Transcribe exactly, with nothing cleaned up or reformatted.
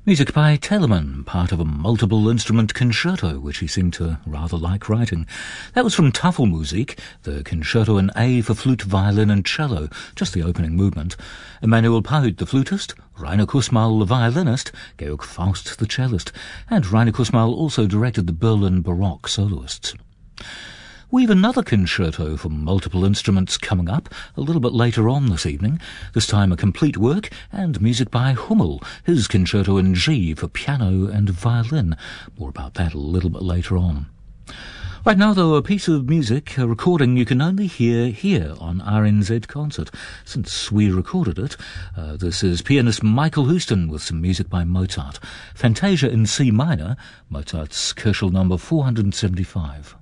Music by Telemann, part of a multiple-instrument concerto, which he seemed to rather like writing. That was from Tafelmusik, the concerto in A for flute, violin and cello, just the opening movement. Emanuel Paut, the flutist, Rainer Kussmaul, the violinist, Georg Faust, the cellist, and Rainer Kussmaul also directed the Berlin Baroque soloists. We've another concerto for multiple instruments coming up a little bit later on this evening, this time a complete work and music by Hummel, his concerto in G for piano and violin. More about that a little bit later on. Right now, though, a piece of music, a recording you can only hear here on R N Z Concert. Since we recorded it, uh, this is pianist Michael Houston with some music by Mozart. Fantasia in C minor, Mozart's Köchel number four hundred seventy-five.